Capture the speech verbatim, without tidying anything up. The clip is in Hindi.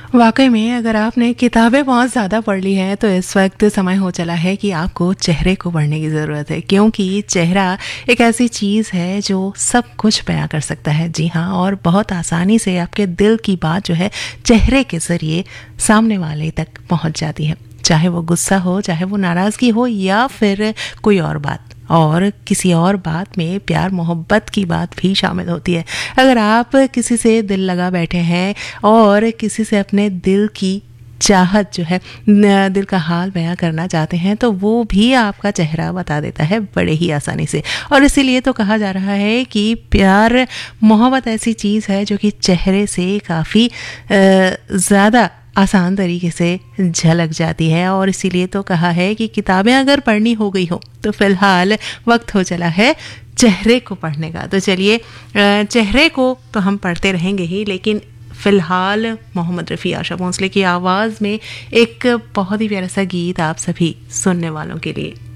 वाकई में अगर आपने किताबें बहुत ज़्यादा पढ़ ली हैं तो इस वक्त समय हो चला है कि आपको चेहरे को पढ़ने की ज़रूरत है, क्योंकि चेहरा एक ऐसी चीज़ है जो सब कुछ बयां कर सकता है। जी हाँ, और बहुत आसानी से आपके दिल की बात जो है चेहरे के ज़रिए सामने वाले तक पहुंच जाती है, चाहे वो गुस्सा हो, चाहे वो नाराज़गी हो, या फिर कोई और बात। और किसी और बात में प्यार मोहब्बत की बात भी शामिल होती है। अगर आप किसी से दिल लगा बैठे हैं और किसी से अपने दिल की चाहत जो है, दिल का हाल बयां करना चाहते हैं, तो वो भी आपका चेहरा बता देता है बड़े ही आसानी से। और इसीलिए तो कहा जा रहा है कि प्यार मोहब्बत ऐसी चीज़ है जो कि चेहरे से काफ़ी ज़्यादा आसान तरीके से झलक जाती है। और इसीलिए तो कहा है कि किताबें अगर पढ़नी हो गई हो तो फिलहाल वक्त हो चला है चेहरे को पढ़ने का। तो चलिए, चेहरे को तो हम पढ़ते रहेंगे ही, लेकिन फ़िलहाल मोहम्मद रफ़ी, आशा भोंसले की आवाज़ में एक बहुत ही प्यारा सा गीत आप सभी सुनने वालों के लिए।